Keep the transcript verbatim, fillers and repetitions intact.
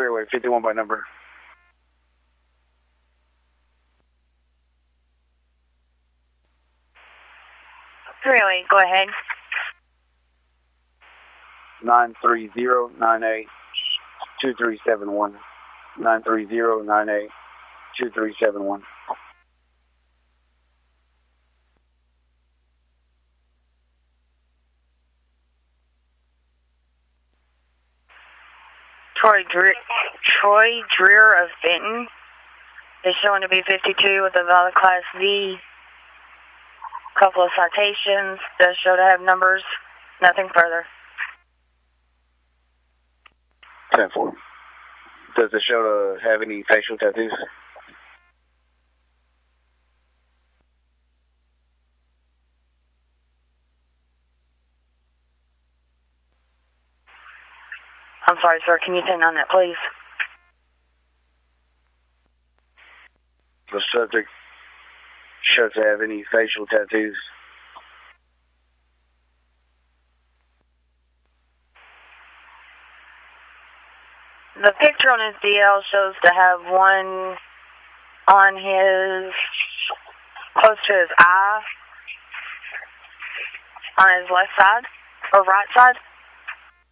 Three-way, fifty-one by number. Three-way, go ahead. Nine three zero nine eight two three seven one. Nine three zero nine eight two three seven one. Troy Dreer, Troy Dreer of Benton is showing to be fifty-two with a valid Class V. Couple of citations, does show to have numbers, nothing further. ten four. Does it show to have any facial tattoos? I'm sorry, sir. Can you turn on that, please? The subject shows to have any facial tattoos? The picture on his D L shows to have one on his, close to his eye, on his left side, or right side.